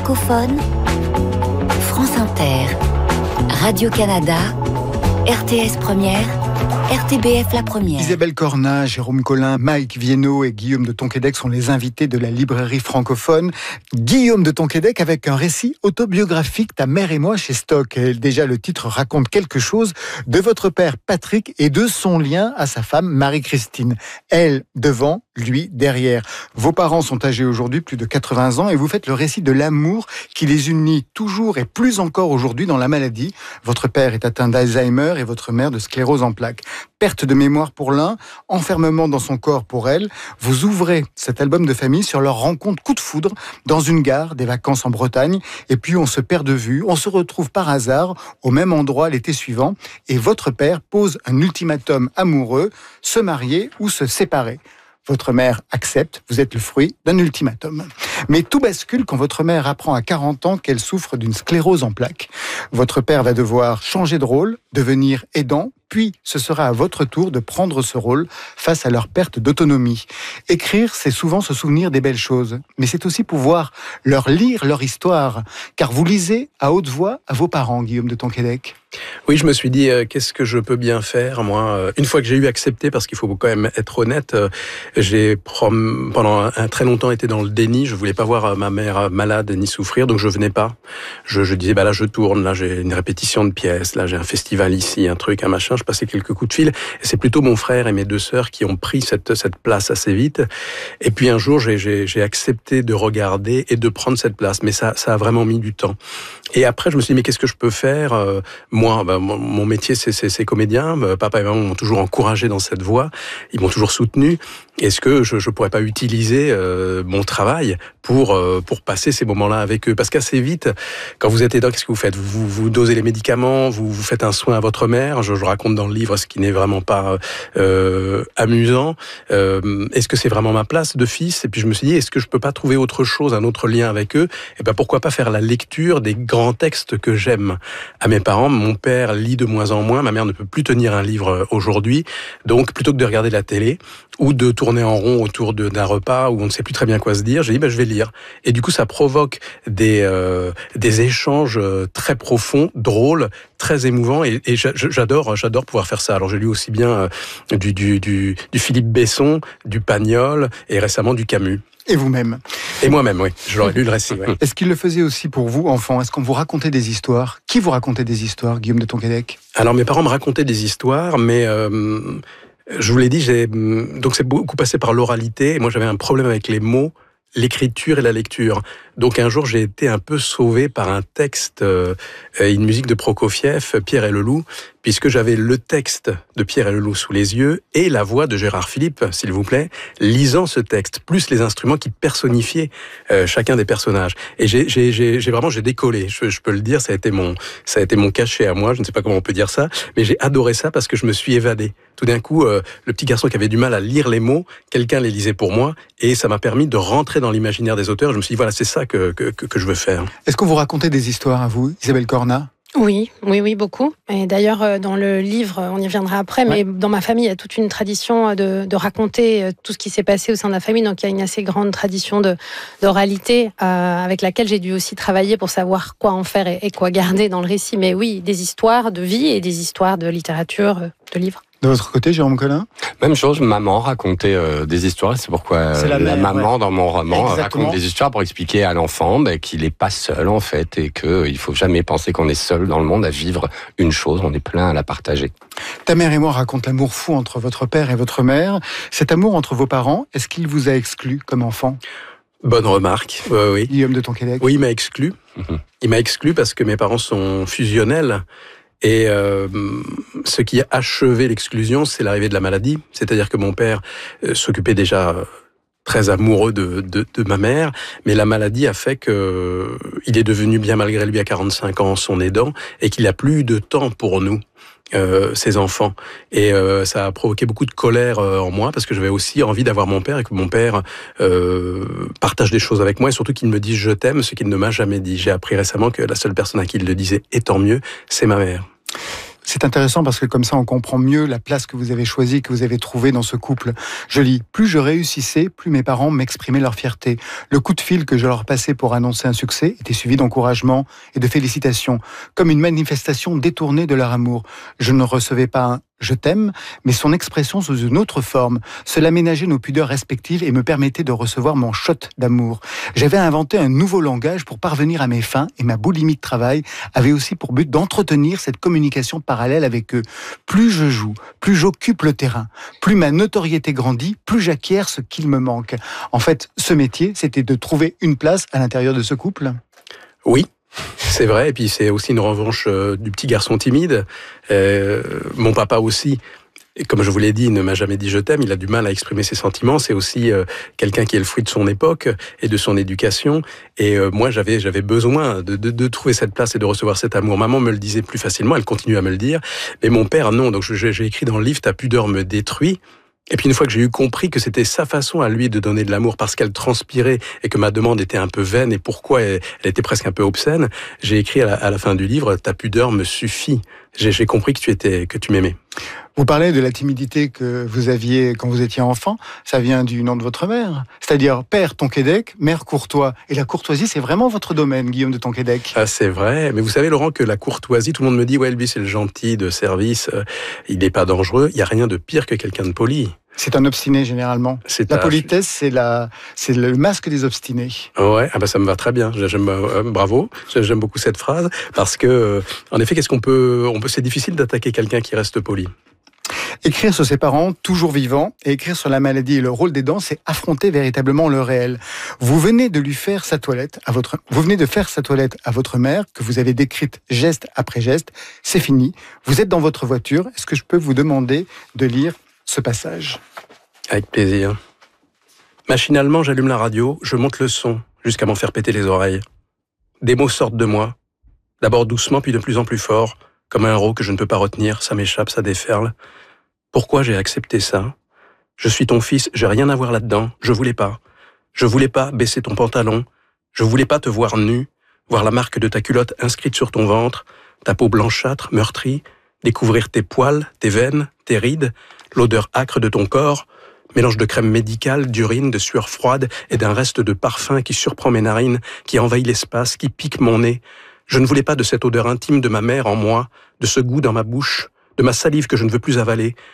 francophone, France Inter, Radio-Canada, RTS Première, RTBF La Première. Isabelle Cornat, Jérôme Collin, Mike Viennot et Guillaume de Tonquédec sont les invités de la librairie francophone. Guillaume de Tonquédec avec un récit autobiographique, Ta mère et moi chez Stock. Et déjà, le titre raconte quelque chose de votre père Patrick et de son lien à sa femme Marie-Christine. Elle devant, lui derrière. Vos parents sont âgés aujourd'hui, plus de 80 ans, et vous faites le récit de l'amour qui les unit toujours et plus encore aujourd'hui dans la maladie. Votre père est atteint d'Alzheimer et votre mère de sclérose en plaques. Perte de mémoire pour l'un, enfermement dans son corps pour elle. Vous ouvrez cet album de famille sur leur rencontre coup de foudre dans une gare, des vacances en Bretagne, et puis on se perd de vue, on se retrouve par hasard au même endroit l'été suivant, et votre père pose un ultimatum amoureux, se marier ou se séparer. Votre mère accepte, vous êtes le fruit d'un ultimatum. Mais tout bascule quand votre mère apprend à 40 ans qu'elle souffre d'une sclérose en plaques. Votre père va devoir changer de rôle, devenir aidant, puis ce sera à votre tour de prendre ce rôle face à leur perte d'autonomie. Écrire, c'est souvent se souvenir des belles choses, mais c'est aussi pouvoir leur lire leur histoire, car vous lisez à haute voix à vos parents, Guillaume de Tonquédec. Oui, je me suis dit, qu'est-ce que je peux bien faire, moi, une fois que j'ai eu accepté, parce qu'il faut quand même être honnête, j'ai pendant un très longtemps été dans le déni, je voulais pas voir ma mère malade ni souffrir, donc je venais pas. Je disais, là je tourne, là j'ai une répétition de pièces, là j'ai un festival ici, un truc, un machin, je passais quelques coups de fil, et c'est plutôt mon frère et mes deux sœurs qui ont pris cette place assez vite, et puis un jour j'ai accepté de regarder et de prendre cette place, mais ça a vraiment mis du temps. Et après je me suis dit, mais qu'est-ce que je peux faire, moi, mon métier, c'est comédien. Papa et maman m'ont toujours encouragé dans cette voie. Ils m'ont toujours soutenu. Est-ce que je pourrais pas utiliser mon travail pour passer ces moments-là avec eux? Parce qu'assez vite, quand vous êtes aidant, qu'est-ce que vous faites? Vous dosez les médicaments, vous faites un soin à votre mère. Je raconte dans le livre ce qui n'est vraiment pas amusant. Est-ce que c'est vraiment ma place de fils? Et puis je me suis dit, est-ce que je peux pas trouver autre chose, un autre lien avec eux? Et ben pourquoi pas faire la lecture des grands textes que j'aime à mes parents. Mon père lit de moins en moins, ma mère ne peut plus tenir un livre aujourd'hui, donc plutôt que de regarder la télé ou de tourner en rond autour d'un repas où on ne sait plus très bien quoi se dire, j'ai dit je vais lire. Et du coup ça provoque des échanges très profonds, drôles, très émouvants, et j'adore pouvoir faire ça. Alors j'ai lu aussi bien du Philippe Besson, du Pagnol et récemment du Camus. Et vous-même? Et moi-même, oui. Je l'aurais lu le récit, oui. Est-ce qu'il le faisait aussi pour vous, enfant? Est-ce qu'on vous racontait des histoires? Qui vous racontait des histoires, Guillaume de Tonquédec? Alors, mes parents me racontaient des histoires, mais je vous l'ai dit, donc c'est beaucoup passé par l'oralité. Et moi, j'avais un problème avec les mots, l'écriture et la lecture. Donc un jour, j'ai été un peu sauvé par un texte, une musique de Prokofiev, Pierre et le Loup, puisque j'avais le texte de Pierre et le Loup sous les yeux et la voix de Gérard Philippe, s'il vous plaît, lisant ce texte, plus les instruments qui personnifiaient chacun des personnages. Et j'ai décollé, je peux le dire, ça a été mon cachet à moi, je ne sais pas comment on peut dire ça, mais j'ai adoré ça parce que je me suis évadé. Tout d'un coup, le petit garçon qui avait du mal à lire les mots, quelqu'un les lisait pour moi, et ça m'a permis de rentrer dans l'imaginaire des auteurs. Je me suis dit, voilà, c'est ça que je veux faire. Est-ce qu'on vous racontait des histoires à vous, Isabelle Cornat? Oui, beaucoup. Et d'ailleurs, dans le livre, on y reviendra après, mais dans ma famille, il y a toute une tradition de raconter tout ce qui s'est passé au sein de la famille. Donc, il y a une assez grande tradition d'oralité avec laquelle j'ai dû aussi travailler pour savoir quoi en faire et quoi garder dans le récit. Mais oui, des histoires de vie et des histoires de littérature, de livres. De votre côté, Jérôme Collin? Même chose, maman racontait des histoires. C'est pourquoi la maman, dans mon roman, raconte des histoires pour expliquer à l'enfant qu'il n'est pas seul, en fait, et qu'il ne faut jamais penser qu'on est seul dans le monde à vivre une chose. On est plein à la partager. Ta mère et moi raconte l'amour fou entre votre père et votre mère. Cet amour entre vos parents, est-ce qu'il vous a exclu comme enfant? Bonne remarque, oui. Guillaume de Tonquédec? Oui, il m'a exclu. Il m'a exclu parce que mes parents sont fusionnels. Et ce qui a achevé l'exclusion, c'est l'arrivée de la maladie. C'est-à-dire que mon père s'occupait déjà très amoureux de ma mère, mais la maladie a fait que il est devenu, bien malgré lui à 45 ans, son aidant, et qu'il a plus de temps pour nous. Ses enfants, et ça a provoqué beaucoup de colère en moi parce que j'avais aussi envie d'avoir mon père et que mon père partage des choses avec moi et surtout qu'il me dise je t'aime, ce qu'il ne m'a jamais dit. J'ai appris récemment que la seule personne à qui il le disait, et tant mieux, c'est ma mère. C'est intéressant parce que comme ça, on comprend mieux la place que vous avez choisie, que vous avez trouvée dans ce couple. Je lis, plus je réussissais, plus mes parents m'exprimaient leur fierté. Le coup de fil que je leur passais pour annoncer un succès était suivi d'encouragement et de félicitations, comme une manifestation détournée de leur amour. Je ne recevais pas un « je t'aime », mais son expression sous une autre forme. Cela ménageait nos pudeurs respectives et me permettait de recevoir mon shot d'amour. J'avais inventé un nouveau langage pour parvenir à mes fins et ma boulimie de travail avait aussi pour but d'entretenir cette communication parallèle avec eux. Plus je joue, plus j'occupe le terrain, plus ma notoriété grandit, plus j'acquiers ce qu'il me manque. En fait, ce métier, c'était de trouver une place à l'intérieur de ce couple. Oui. C'est vrai, et puis c'est aussi une revanche du petit garçon timide. Mon papa aussi, et comme je vous l'ai dit, ne m'a jamais dit je t'aime, il a du mal à exprimer ses sentiments, c'est aussi quelqu'un qui est le fruit de son époque et de son éducation, et moi j'avais besoin de trouver cette place et de recevoir cet amour. Maman me le disait plus facilement, elle continue à me le dire, mais mon père non, donc j'ai écrit dans le livre « Ta pudeur me détruit ». Et puis une fois que j'ai eu compris que c'était sa façon à lui de donner de l'amour parce qu'elle transpirait et que ma demande était un peu vaine et pourquoi elle était presque un peu obscène, j'ai écrit à la fin du livre « Ta pudeur me suffit ». J'ai compris que tu m'aimais. Vous parlez de la timidité que vous aviez quand vous étiez enfant. Ça vient du nom de votre mère. C'est-à-dire père Tonquédec, mère Courtois. Et la courtoisie, c'est vraiment votre domaine, Guillaume de Tonquédec. Ah, c'est vrai. Mais vous savez, Laurent, que la courtoisie, tout le monde me dit, ouais, lui, c'est le gentil de service. Il n'est pas dangereux. Il n'y a rien de pire que quelqu'un de poli. C'est un obstiné, généralement. La politesse, c'est le masque des obstinés. Ouais, ah bah ça me va très bien. Bravo. J'aime beaucoup cette phrase. Parce que, en effet, c'est difficile d'attaquer quelqu'un qui reste poli. Écrire sur ses parents, toujours vivants, et écrire sur la maladie et le rôle d'aidant, c'est affronter véritablement le réel. Vous venez de faire sa toilette à votre mère, que vous avez décrite geste après geste. C'est fini. Vous êtes dans votre voiture. Est-ce que je peux vous demander de lire ce passage? Avec plaisir. Machinalement, j'allume la radio, je monte le son, jusqu'à m'en faire péter les oreilles. Des mots sortent de moi. D'abord doucement, puis de plus en plus fort. Comme un rot que je ne peux pas retenir, ça m'échappe, ça déferle. Pourquoi j'ai accepté ça? Je suis ton fils, j'ai rien à voir là-dedans, je voulais pas. Je voulais pas baisser ton pantalon, je voulais pas te voir nu, voir la marque de ta culotte inscrite sur ton ventre, ta peau blanchâtre, meurtrie, découvrir tes poils, tes veines, tes rides, l'odeur âcre de ton corps, mélange de crème médicale, d'urine, de sueur froide et d'un reste de parfum qui surprend mes narines, qui envahit l'espace, qui pique mon nez. Je ne voulais pas de cette odeur intime de ma mère en moi, de ce goût dans ma bouche, de ma salive que je ne veux plus avaler,